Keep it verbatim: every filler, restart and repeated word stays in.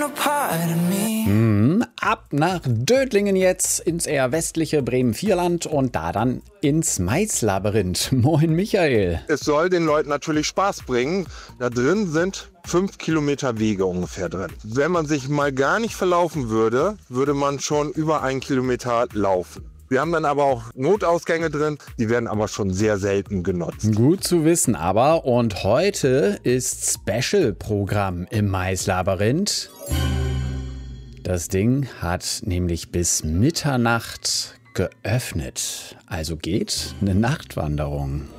Mhm, ab nach Dödlingen jetzt ins eher westliche Bremen-Vierland und da dann ins Maislabyrinth. Moin Michael. Es soll den Leuten natürlich Spaß bringen. Da drin sind fünf Kilometer Wege ungefähr drin. Wenn man sich mal gar nicht verlaufen würde, würde man schon über einen Kilometer laufen. Wir haben dann aber auch Notausgänge drin, die werden aber schon sehr selten genutzt. Gut zu wissen aber. Und heute ist Special-Programm im Maislabyrinth. Das Ding hat nämlich bis Mitternacht geöffnet. Also geht eine Nachtwanderung.